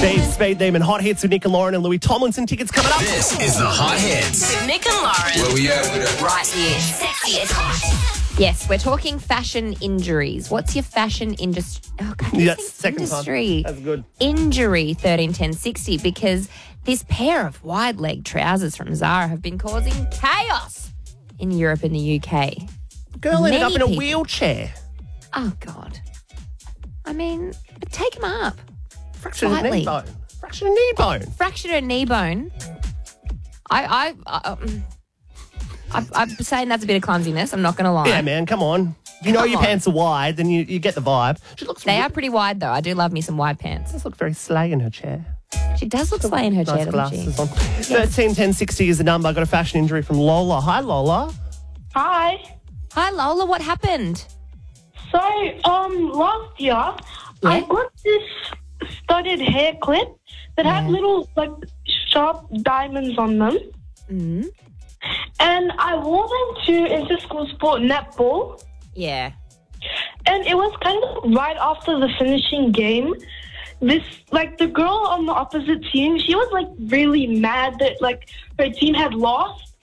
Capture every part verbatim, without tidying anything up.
Steve Speed Demon, Hot Hits with Nick and Lauren and Louis Tomlinson. Tickets coming up. This is the Hot Hits. With Nick and Lauren. Where we at with it? Right here. Sexy as hot. Yes, we're talking fashion injuries. What's your fashion industry? Oh, God, Yeah, this second industry. time. That's good. Injury thirteen ten sixty, because this pair of wide leg trousers from Zara have been causing chaos in Europe and the U K. Girl ended Many up in a people. wheelchair. Oh, God. I mean, take them up. Fractured a knee Slightly. bone. Fractured a knee bone. Fractured a knee bone. I, I, I um, I, I'm saying that's a bit of clumsiness. I'm not going to lie. Yeah, man, come on. You know Come your on. pants are wide, then you, you get the vibe. She looks They really, are pretty wide, though. I do love me some wide pants. does look very slay in her chair. She does look slay in her chair, Nice doesn't she? glasses on. thirteen ten sixty is the number. I got a fashion injury from Lola. Hi, Lola. Hi. Hi, Lola. What happened? So, um, last year, I got this studded hair clip that had little, like, sharp diamonds on them. Mm. And I wore them to inter-school sport netball. Yeah. And it was kind of right after the finishing game. This, like, the girl on the opposite team, she was, like, really mad that, like, her team had lost.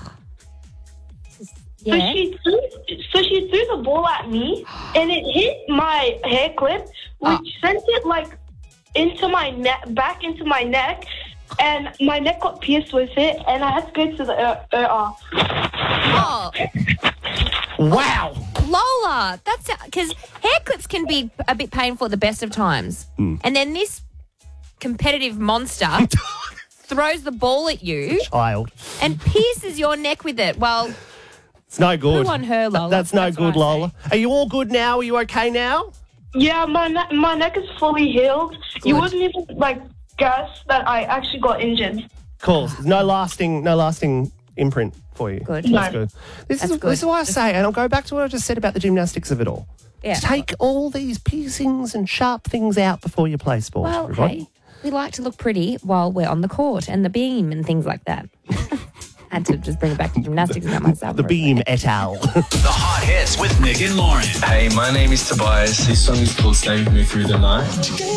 So Yeah. she threw, so she threw the ball at me, and it hit my hair clip, which Oh. sent it like into my neck, back into my neck, and my neck got pierced with it, and I had to go to the E R. Oh, Wow. Lola, that's because hair clips can be a bit painful at the best of times, Hmm. and then this competitive monster throws the ball at you Child. and pierces your neck with it. Well, It's no good. Who on her, Lola? That's no That's what good, I Lola. Are you all good now? Are you okay now? Yeah, my ne- my neck is fully healed. You Good. wouldn't even like guess that I actually got injured. Cool. No lasting, no lasting imprint for you. Good. That's No. good. This That's is good. this is why I say, and I'll go back to what I just said about the gymnastics of it all. Yeah. Take all these piercings and sharp things out before you play sport. Well, everybody. hey, we like to look pretty while we're on the court and the beam and things like that. Had to just bring it back to gymnastics about myself. The for a Beam second. et al. The Hot Hits with Nick and Lauren. Hey, my name is Tobias. This song is called Stay With Me Through the Night.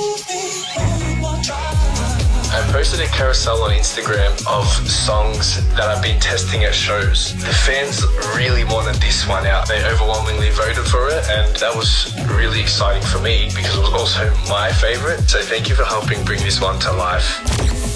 I posted a carousel on Instagram of songs that I've been testing at shows. The fans really wanted this one out. They overwhelmingly voted for it, and that was really exciting for me because it was also my favorite. So thank you for helping bring this one to life.